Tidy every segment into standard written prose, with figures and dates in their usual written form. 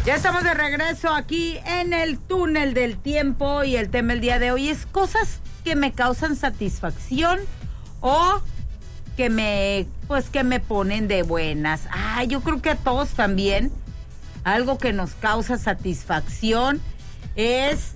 Ya estamos de regreso aquí en el túnel del tiempo y el tema del día de hoy es cosas que me causan satisfacción o que me ponen de buenas. Yo creo que a todos también algo que nos causa satisfacción es,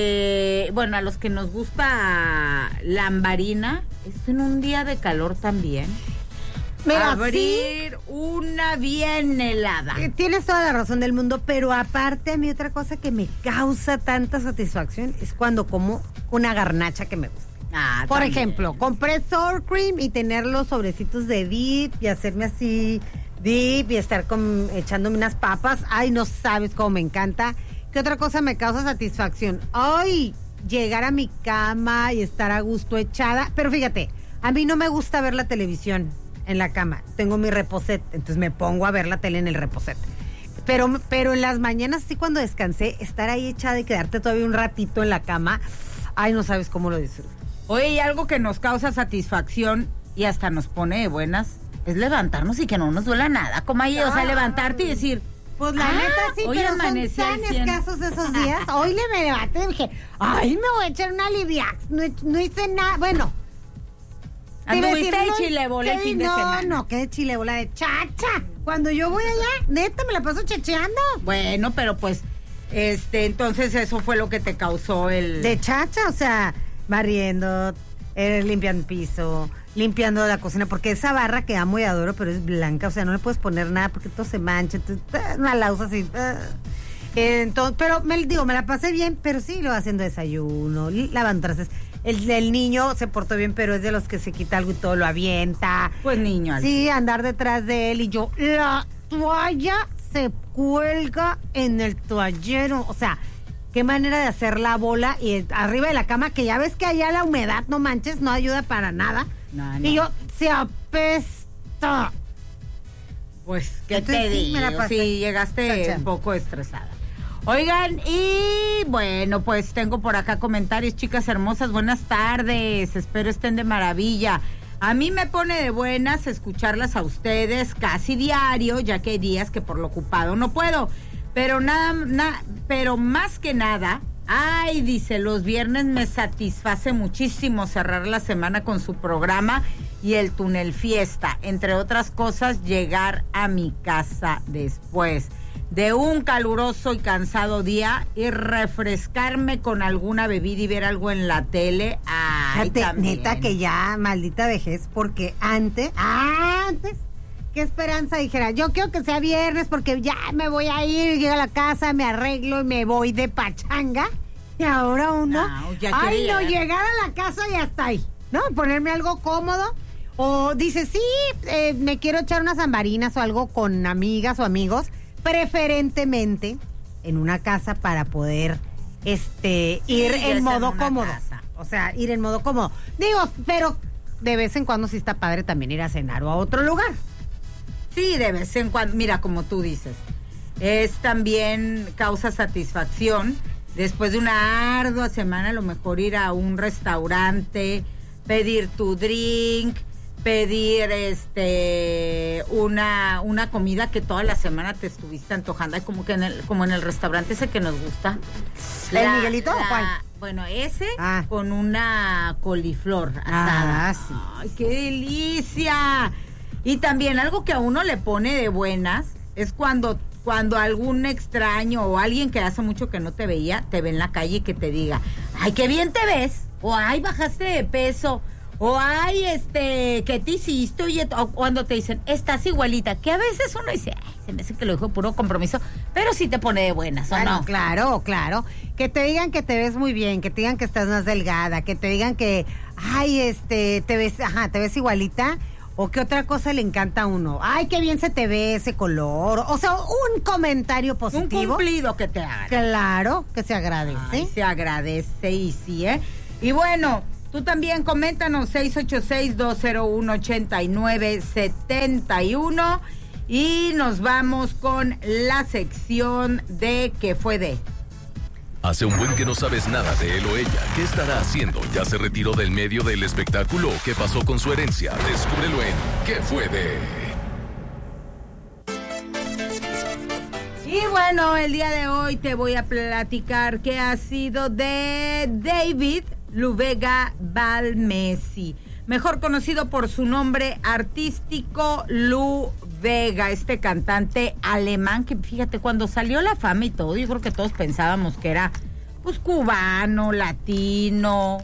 a los que nos gusta lambarina, es en un día de calor también. Mira, abrir una bien helada. Tienes toda la razón del mundo, pero aparte a mí otra cosa que me causa tanta satisfacción es cuando como una garnacha que me gusta. Por ejemplo, compré sour cream y tener los sobrecitos de dip y hacerme así dip y estar echándome unas papas. Ay, no sabes cómo me encanta. ¿Qué otra cosa me causa satisfacción? Ay, llegar a mi cama y estar a gusto echada. Pero fíjate, a mí no me gusta ver la televisión en la cama. Tengo mi reposet, entonces me pongo a ver la tele en el reposet. Pero en las mañanas, sí, cuando descansé, estar ahí echada y quedarte todavía un ratito en la cama, ay, no sabes cómo lo disfruto. Oye, y algo que nos causa satisfacción y hasta nos pone de buenas es levantarnos y que no nos duela nada. Como ahí, o sea, levantarte y decir... Pues la neta sí, hoy pero amanecí son tan escasos esos días. Hoy me levanté y dije, ay, me voy a echar una Liviax. No hice nada, bueno... ¿Anduviste de chilebola el fin de semana? No, que de chilebola, de chacha. Cuando yo voy allá, neta, me la paso chacheando. Bueno, pero pues, entonces eso fue lo que te causó el... De chacha, o sea, barriendo, limpiando el piso, limpiando la cocina, porque esa barra que amo y adoro, pero es blanca, o sea, no le puedes poner nada porque todo se mancha, una lausa así... Entonces, pero me la pasé bien, pero sí lo haciendo desayuno, lavando trastes. El niño se portó bien, pero es de los que se quita algo y todo lo avienta. Pues niño. Sí, andar detrás de él y yo, la toalla se cuelga en el toallero. O sea, qué manera de hacer la bola y arriba de la cama, que ya ves que allá la humedad, no manches, no ayuda para nada. No. Y yo, se apesta. Pues, ¿qué te digo? Sí, llegaste un poco estresada. Oigan, y bueno, pues tengo por acá comentarios, chicas hermosas, buenas tardes, espero estén de maravilla. A mí me pone de buenas escucharlas a ustedes casi diario, ya que hay días que por lo ocupado no puedo, pero pero más que nada, dice, los viernes me satisface muchísimo cerrar la semana con su programa y el túnel fiesta, entre otras cosas, llegar a mi casa después de un caluroso y cansado día y refrescarme con alguna bebida y ver algo en la tele. Neta que ya, maldita vejez, porque antes, qué esperanza dijera, yo quiero que sea viernes porque ya me voy a ir, llego a la casa, me arreglo y me voy de pachanga. Y ahora uno, llegar a la casa y hasta ahí, ¿no? Ponerme algo cómodo. O dice, sí, me quiero echar unas ambarinas o algo con amigas o amigos, preferentemente en una casa para poder ir en modo cómodo. Casa. O sea, ir en modo cómodo. Digo, pero de vez en cuando sí está padre también ir a cenar o a otro lugar. Sí, de vez en cuando, mira, como tú dices, es también causa satisfacción después de una ardua semana, a lo mejor ir a un restaurante, pedir tu drink, pedir una comida que toda la semana te estuviste antojando, como en el restaurante ese que nos gusta. ¿El Miguelito o cuál? Bueno, ese con una coliflor asada. Sí. ¡Ay, qué delicia! Y también algo que a uno le pone de buenas es cuando algún extraño o alguien que hace mucho que no te veía, te ve en la calle y que te diga, ¡ay, qué bien te ves! O ¡ay, bajaste de peso! O ay, ¿qué te hiciste? Oye, o cuando te dicen, estás igualita, que a veces uno dice, se me hace que lo dijo puro compromiso, pero sí te pone de buenas, ¿o no? Claro. Que te digan que te ves muy bien, que te digan que estás más delgada, que te digan que, te ves igualita, o qué otra cosa le encanta a uno. Ay, qué bien se te ve ese color. O sea, un comentario positivo. Un cumplido que te hagan. Claro, que se agradece. Ay, se agradece y sí, Y bueno, tú también coméntanos 686-201-8971 y nos vamos con la sección de ¿Qué fue de? Hace un buen que no sabes nada de él o ella. ¿Qué estará haciendo? ¿Ya se retiró del medio del espectáculo? ¿Qué pasó con su herencia? Descúbrelo en ¿Qué fue de? Y bueno, el día de hoy te voy a platicar qué ha sido de David Luvega Balmesi, mejor conocido por su nombre artístico Luvega, este cantante alemán que, fíjate, cuando salió a la fama y todo, yo creo que todos pensábamos que era pues cubano, latino,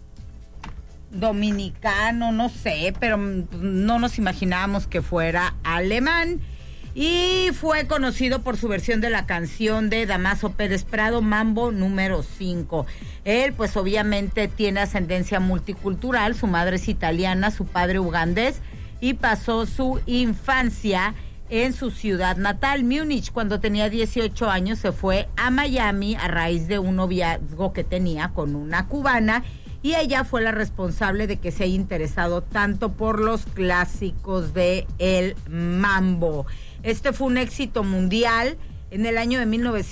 dominicano, no sé, pero no nos imaginábamos que fuera alemán. Y fue conocido por su versión de la canción de Damaso Pérez Prado, Mambo número 5. Él, pues obviamente tiene ascendencia multicultural, su madre es italiana, su padre ugandés, y pasó su infancia en su ciudad natal, Múnich. Cuando tenía 18 años se fue a Miami a raíz de un noviazgo que tenía con una cubana, y ella fue la responsable de que se haya interesado tanto por los clásicos de el mambo. Este fue un éxito mundial en el año de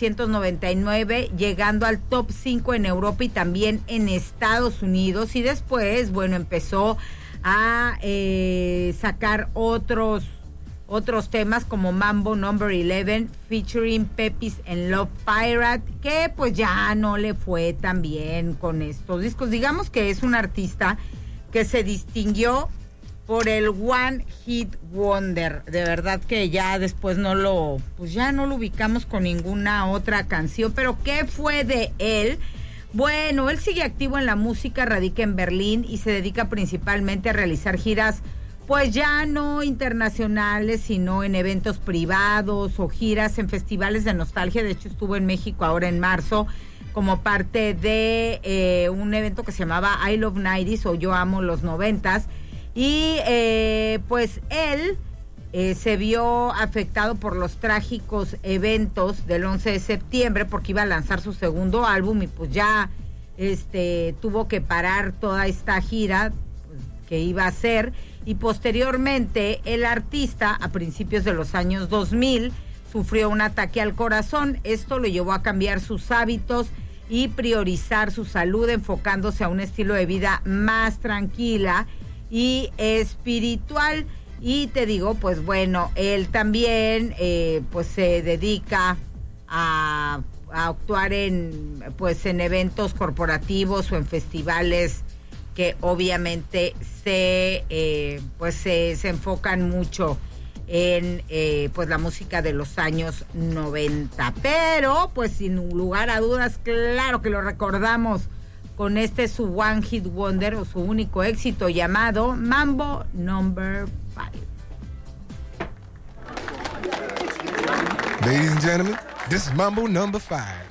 1999, llegando al top 5 en Europa y también en Estados Unidos. Y después, bueno, empezó a sacar otros temas como Mambo Number 11, featuring Pepis and Love Pirate, que pues ya no le fue tan bien con estos discos. Digamos que es un artista que se distinguió por el One Hit Wonder. De verdad que ya después no lo ubicamos con ninguna otra canción. Pero ¿qué fue de él? Bueno, él sigue activo en la música, radica en Berlín y se dedica principalmente a realizar giras, pues ya no internacionales, sino en eventos privados o giras en festivales de nostalgia. De hecho, estuvo en México ahora en marzo como parte de un evento que se llamaba I Love 90s o Yo Amo los 90s. Y pues él se vio afectado por los trágicos eventos del 11 de septiembre porque iba a lanzar su segundo álbum y pues ya tuvo que parar toda esta gira pues, que iba a hacer. Y posteriormente el artista, a principios de los años 2000, sufrió un ataque al corazón. Esto lo llevó a cambiar sus hábitos y priorizar su salud, enfocándose a un estilo de vida más tranquila y espiritual. Y te digo, pues bueno, él también pues se dedica a actuar en eventos corporativos o en festivales que obviamente se enfocan mucho en pues la música de los años 90. Pero pues sin lugar a dudas, claro que lo recordamos con su One Hit Wonder o su único éxito llamado Mambo Number 5. Ladies and gentlemen, this is Mambo Number 5.